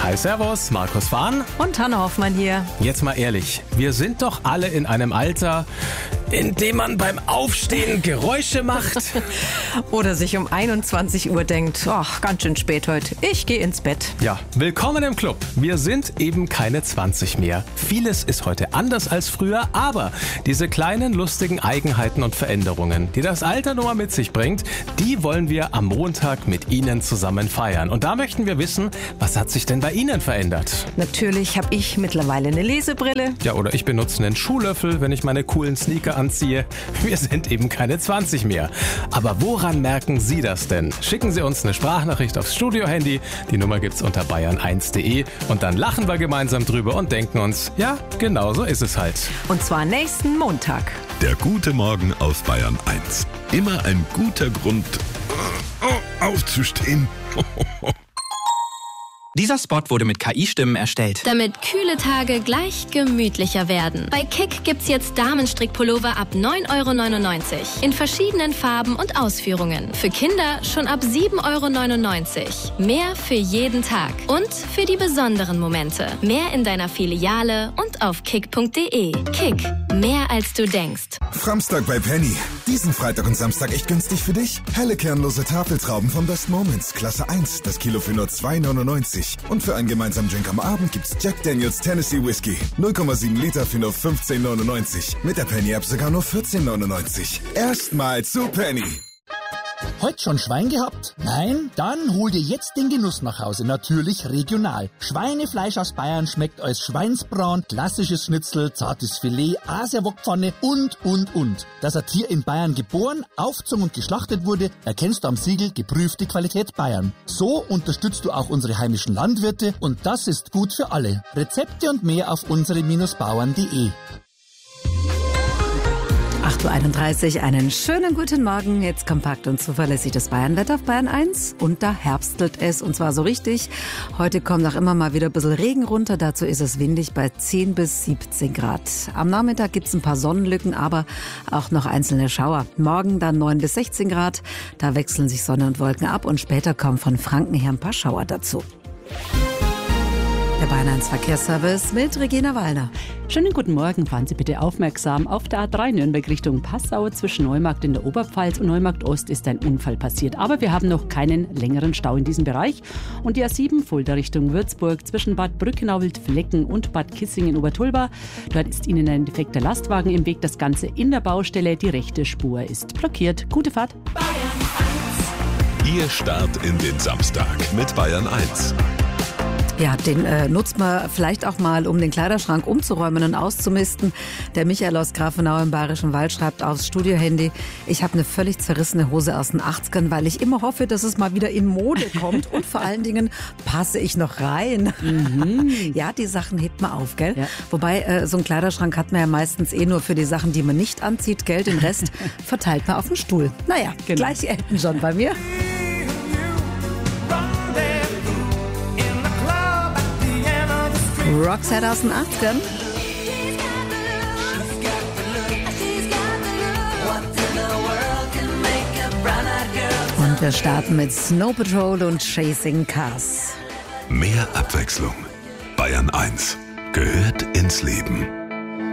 Hi, servus, Markus Fahn. Und Hanna Hoffmann hier. Jetzt mal ehrlich, wir sind doch alle in einem Alter, in dem man beim Aufstehen Geräusche macht. Oder sich um 21 Uhr denkt, ach, ganz schön spät heute, ich gehe ins Bett. Ja, willkommen im Club. Wir sind eben keine 20 mehr. Vieles ist heute anders als früher, aber diese kleinen lustigen Eigenheiten und Veränderungen, die das Alter nun mal mit sich bringt, die wollen wir am Montag mit Ihnen zusammen feiern. Und da möchten wir wissen, was hat sich denn bei Ihnen verändert? Natürlich habe ich mittlerweile eine Lesebrille. Ja, oder ich benutze einen Schuhlöffel, wenn ich meine coolen Sneaker anziehe. Wir sind eben keine 20 mehr. Aber woran merken Sie das denn? Schicken Sie uns eine Sprachnachricht aufs Studio-Handy. Die Nummer gibt's unter bayern1.de. Und dann lachen wir gemeinsam drüber und denken uns, ja, genau so ist es halt. Und zwar nächsten Montag. Der gute Morgen auf Bayern 1. Immer ein guter Grund, aufzustehen. Dieser Spot wurde mit KI-Stimmen erstellt. Damit kühle Tage gleich gemütlicher werden. Bei Kick gibt's jetzt Damenstrickpullover ab 9,99 € in verschiedenen Farben und Ausführungen. Für Kinder schon ab 7,99 €. Mehr für jeden Tag und für die besonderen Momente. Mehr in deiner Filiale und auf kick.de. Kick, mehr als du denkst. Framstag bei Penny. Diesen Freitag und Samstag echt günstig für dich. Helle kernlose Tafeltrauben von Best Moments, Klasse 1, das Kilo für nur 2,99 €. Und für einen gemeinsamen Drink am Abend gibt's Jack Daniels Tennessee Whiskey. 0,7 Liter für nur 15,99 €. Mit der Penny-App sogar nur 14,99 €. Erstmal zu Penny. Heute schon Schwein gehabt? Nein? Dann hol dir jetzt den Genuss nach Hause. Natürlich regional. Schweinefleisch aus Bayern schmeckt als Schweinsbraten, klassisches Schnitzel, zartes Filet, Asiawokpfanne und. Dass ein Tier in Bayern geboren, aufgezogen und geschlachtet wurde, erkennst du am Siegel geprüfte Qualität Bayern. So unterstützt du auch unsere heimischen Landwirte und das ist gut für alle. Rezepte und mehr auf unsere-bauern.de. 8.31 Uhr, einen schönen guten Morgen. Jetzt kompakt und zuverlässig das Bayernwetter auf Bayern 1. Und da herbstelt es, und zwar so richtig. Heute kommt auch immer mal wieder ein bisschen Regen runter. Dazu ist es windig bei 10 bis 17 Grad. Am Nachmittag gibt's ein paar Sonnenlücken, aber auch noch einzelne Schauer. Morgen dann 9 bis 16 Grad. Da wechseln sich Sonne und Wolken ab und später kommen von Franken her ein paar Schauer dazu. Der Bayern 1 Verkehrsservice mit Regina Wallner. Schönen guten Morgen, fahren Sie bitte aufmerksam. Auf der A3 Nürnberg Richtung Passau zwischen Neumarkt in der Oberpfalz und Neumarkt Ost ist ein Unfall passiert. Aber wir haben noch keinen längeren Stau in diesem Bereich. Und die A7 Fulda Richtung Würzburg zwischen Bad Brückenau-Wildflecken und Bad Kissing in Obertulba. Dort ist Ihnen ein defekter Lastwagen im Weg. Das Ganze in der Baustelle. Die rechte Spur ist blockiert. Gute Fahrt. Bayern 1. Ihr Start in den Samstag mit Bayern 1. Ja, den nutzt man vielleicht auch mal, um den Kleiderschrank umzuräumen und auszumisten. Der Michael aus Grafenau im Bayerischen Wald schreibt aufs Studiohandy: Ich habe eine völlig zerrissene Hose aus den 80ern, weil ich immer hoffe, dass es mal wieder in Mode kommt. Und vor allen Dingen passe ich noch rein. Ja, die Sachen hebt man auf, gell? Ja. Wobei, so ein Kleiderschrank hat man ja meistens nur für die Sachen, die man nicht anzieht, gell? Den Rest verteilt man auf den Stuhl. Naja, genau. Gleich Elton John bei mir. Roxette aus den 80ern. Und wir starten mit Snow Patrol und Chasing Cars. Mehr Abwechslung. Bayern 1 gehört ins Leben.